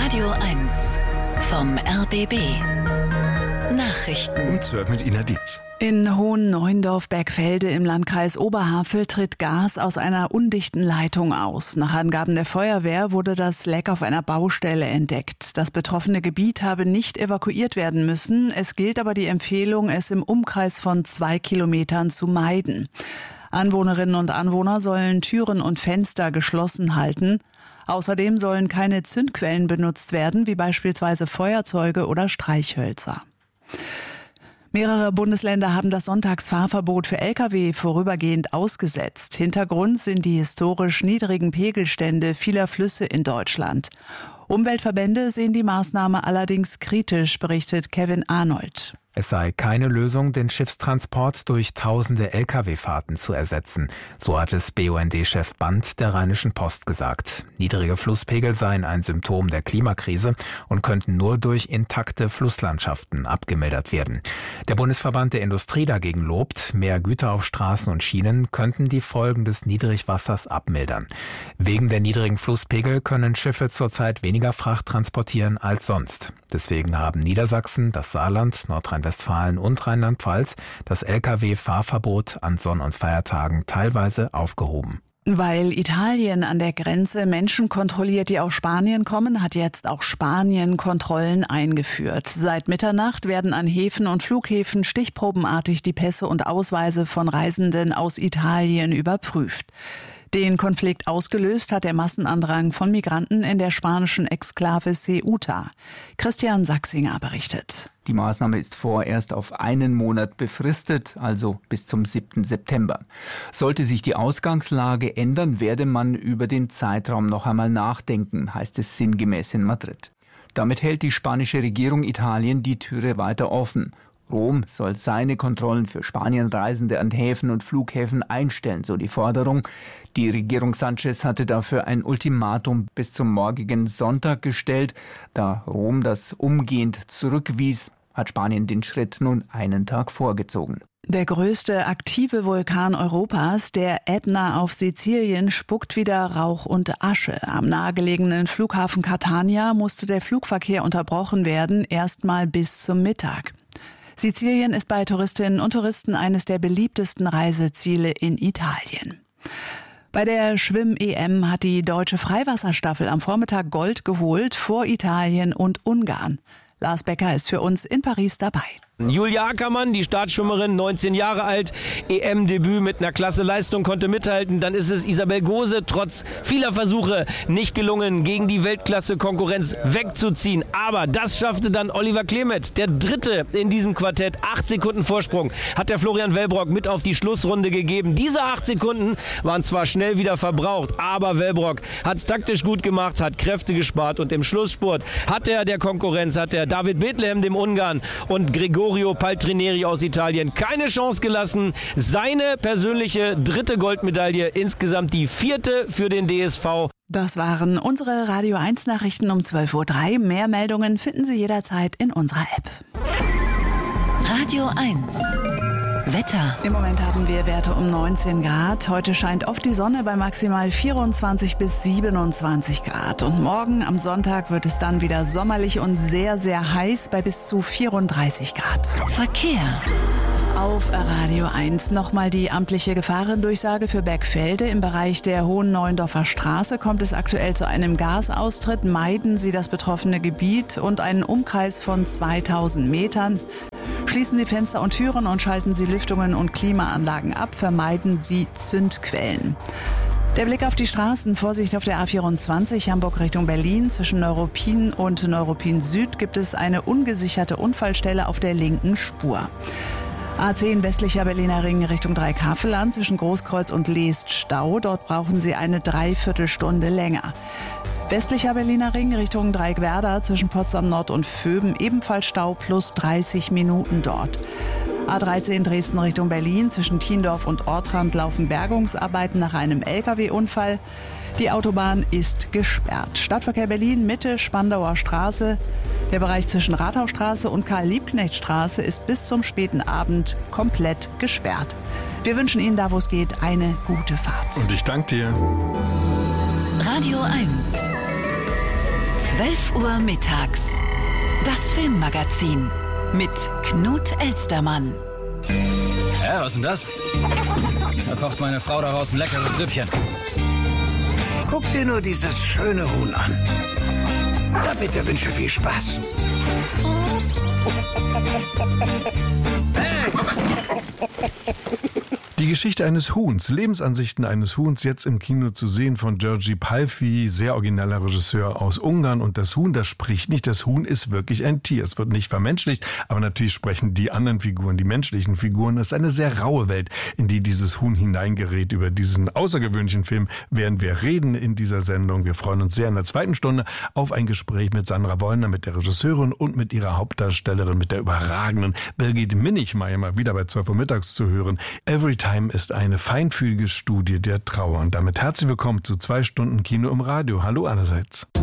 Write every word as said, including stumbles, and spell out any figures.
Radio eins vom R B B. Nachrichten. Um zwölf mit Ina Dietz. In Hohen-Neuendorf-Bergfelde im Landkreis Oberhavel tritt Gas aus einer undichten Leitung aus. Nach Angaben der Feuerwehr wurde das Leck auf einer Baustelle entdeckt. Das betroffene Gebiet habe nicht evakuiert werden müssen. Es gilt aber die Empfehlung, es im Umkreis von zwei Kilometern zu meiden. Anwohnerinnen und Anwohner sollen Türen und Fenster geschlossen halten. Außerdem sollen keine Zündquellen benutzt werden, wie beispielsweise Feuerzeuge oder Streichhölzer. Mehrere Bundesländer haben das Sonntagsfahrverbot für L K W vorübergehend ausgesetzt. Hintergrund sind die historisch niedrigen Pegelstände vieler Flüsse in Deutschland. Umweltverbände sehen die Maßnahme allerdings kritisch, berichtet Kevin Arnold. Es sei keine Lösung, den Schiffstransport durch tausende L K W-Fahrten zu ersetzen. So hat es B U N D-Chef Band der Rheinischen Post gesagt. Niedrige Flusspegel seien ein Symptom der Klimakrise und könnten nur durch intakte Flusslandschaften abgemildert werden. Der Bundesverband der Industrie dagegen lobt, mehr Güter auf Straßen und Schienen könnten die Folgen des Niedrigwassers abmildern. Wegen der niedrigen Flusspegel können Schiffe zurzeit weniger Fracht transportieren als sonst. Deswegen haben Niedersachsen, das Saarland, Nordrhein-Westfalen und Rheinland-Pfalz das L K W-Fahrverbot an Sonn- und Feiertagen teilweise aufgehoben. Weil Italien an der Grenze Menschen kontrolliert, die aus Spanien kommen, hat jetzt auch Spanien Kontrollen eingeführt. Seit Mitternacht werden an Häfen und Flughäfen stichprobenartig die Pässe und Ausweise von Reisenden aus Italien überprüft. Den Konflikt ausgelöst hat der Massenandrang von Migranten in der spanischen Exklave Ceuta. Christian Sachsinger berichtet. Die Maßnahme ist vorerst auf einen Monat befristet, also bis zum siebten September. Sollte sich die Ausgangslage ändern, werde man über den Zeitraum noch einmal nachdenken, heißt es sinngemäß in Madrid. Damit hält die spanische Regierung Italien die Türe weiter offen. Rom soll seine Kontrollen für Spanienreisende an Häfen und Flughäfen einstellen, so die Forderung. Die Regierung Sanchez hatte dafür ein Ultimatum bis zum morgigen Sonntag gestellt. Da Rom das umgehend zurückwies, hat Spanien den Schritt nun einen Tag vorgezogen. Der größte aktive Vulkan Europas, der Ätna auf Sizilien, spuckt wieder Rauch und Asche. Am nahegelegenen Flughafen Catania musste der Flugverkehr unterbrochen werden, erstmal bis zum Mittag. Sizilien ist bei Touristinnen und Touristen eines der beliebtesten Reiseziele in Italien. Bei der Schwimm-E M hat die deutsche Freiwasserstaffel am Vormittag Gold geholt vor Italien und Ungarn. Lars Becker ist für uns in Paris dabei. Julia Ackermann, die Startschwimmerin, neunzehn Jahre alt, E M-Debüt mit einer klasse Leistung, konnte mithalten. Dann ist es Isabel Gose, trotz vieler Versuche nicht gelungen, gegen die Weltklasse-Konkurrenz wegzuziehen. Aber das schaffte dann Oliver Klemet, der Dritte in diesem Quartett. Acht Sekunden Vorsprung hat der Florian Wellbrock mit auf die Schlussrunde gegeben. Diese acht Sekunden waren zwar schnell wieder verbraucht, aber Wellbrock hat es taktisch gut gemacht, hat Kräfte gespart und im Schlussspurt hat er der Konkurrenz, hat er David Bethlehem, dem Ungarn, und Gregorio Paltrineri aus Italien keine Chance gelassen. Seine persönliche dritte Goldmedaille, insgesamt die vierte für den D S V. Das waren unsere Radio eins Nachrichten um zwölf Uhr drei. Mehr Meldungen finden Sie jederzeit in unserer App. Radio eins. Wetter. Im Moment haben wir Werte um neunzehn Grad. Heute scheint oft die Sonne bei maximal vierundzwanzig bis siebenundzwanzig Grad. Und morgen am Sonntag wird es dann wieder sommerlich und sehr, sehr heiß bei bis zu vierunddreißig Grad. Verkehr. Auf Radio eins nochmal die amtliche Gefahrendurchsage für Bergfelde. Im Bereich der Hohen-Neuendorfer Straße kommt es aktuell zu einem Gasaustritt. Meiden Sie das betroffene Gebiet und einen Umkreis von zweitausend Metern. Schließen Sie Fenster und Türen und schalten Sie Lüftungen und Klimaanlagen ab. Vermeiden Sie Zündquellen. Der Blick auf die Straßen. Vorsicht auf der A vierundzwanzig Hamburg Richtung Berlin. Zwischen Neuruppin und Neuruppin Süd gibt es eine ungesicherte Unfallstelle auf der linken Spur. A zehn westlicher Berliner Ring Richtung Dreikafelland, zwischen Großkreuz und Leest Stau. Dort brauchen Sie eine Dreiviertelstunde länger. Westlicher Berliner Ring Richtung Dreieckwerder, zwischen Potsdam Nord und Vöben, ebenfalls Stau plus dreißig Minuten dort. A dreizehn Dresden Richtung Berlin, zwischen Tiendorf und Ortrand laufen Bergungsarbeiten nach einem L K W-Unfall. Die Autobahn ist gesperrt. Stadtverkehr Berlin, Mitte, Spandauer Straße. Der Bereich zwischen Rathausstraße und Karl-Liebknecht-Straße ist bis zum späten Abend komplett gesperrt. Wir wünschen Ihnen da, wo es geht, eine gute Fahrt. Und ich danke dir. Radio eins. zwölf Uhr mittags. Das Filmmagazin mit Knut Elstermann. Ja, was ist denn das? Da kocht meine Frau daraus ein leckeres Süppchen. Guck dir nur dieses schöne Huhn an. Na bitte, wünsche viel Spaß. Hey! Die Geschichte eines Huhns, Lebensansichten eines Huhns, jetzt im Kino zu sehen von György Palfy, sehr origineller Regisseur aus Ungarn. Und das Huhn, das spricht nicht. Das Huhn ist wirklich ein Tier. Es wird nicht vermenschlicht, aber natürlich sprechen die anderen Figuren, die menschlichen Figuren. Es ist eine sehr raue Welt, in die dieses Huhn hineingerät. Über diesen außergewöhnlichen Film werden wir reden in dieser Sendung. Wir freuen uns sehr in der zweiten Stunde auf ein Gespräch mit Sandra Wollner, mit der Regisseurin und mit ihrer Hauptdarstellerin, mit der überragenden Birgit Minichmayr, mal wieder bei zwölf Uhr mittags zu hören. Every Time ist eine feinfühlige Studie der Trauer. Und damit herzlich willkommen zu zwei Stunden Kino im Radio. Hallo allerseits.